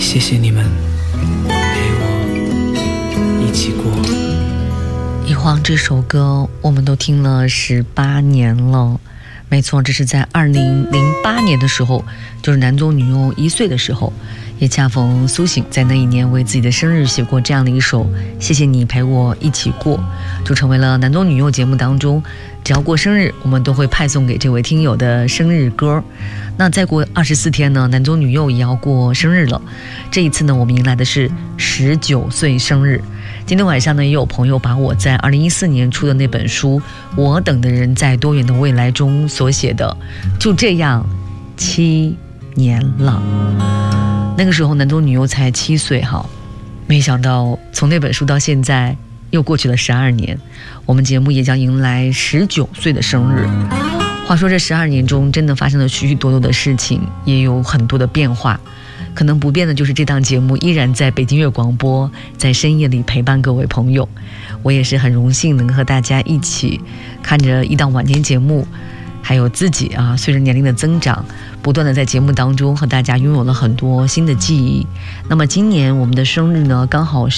谢谢你们陪我一起过。 一晃这首歌我们都听了18年了，没错，这是在2008年的时候，就是男左女右1岁的时候，也恰逢苏醒在那一年为自己的生日写过这样的一首谢谢你陪我一起过，就成为了男左女右节目当中只要过生日我们都会派送给这位听友的生日歌。那再过24天呢，男左女右也要过生日了，这一次呢我们迎来的是19岁生日。今天晚上呢，也有朋友把我在2014年出的那本书《我等的人在多远的未来》中所写的就这样7年了，那个时候男左女右才7岁哈，没想到从那本书到现在又过去了12年，我们节目也将迎来19岁的生日。话说这12年中真的发生了许许多多的事情，也有很多的变化，可能不变的就是这档节目依然在北京乐广播，在深夜里陪伴各位朋友。我也是很荣幸能和大家一起看着一档晚间节目，还有自己随着年龄的增长，不断的在节目当中和大家拥有了很多新的记忆。那么今年我们的生日呢，刚好是